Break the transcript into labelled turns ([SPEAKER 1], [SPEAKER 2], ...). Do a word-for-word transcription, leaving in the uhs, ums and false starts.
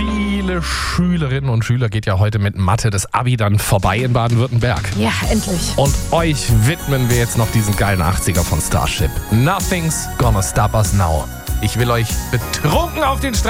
[SPEAKER 1] viele Schülerinnen und Schüler geht ja heute mit Mathe das Abi dann vorbei in Baden-Württemberg.
[SPEAKER 2] Ja, endlich.
[SPEAKER 1] Und euch widmen wir jetzt noch diesen geilen achtziger von Starship. Nothing's gonna stop us now. Ich will euch betrunken auf den Straßen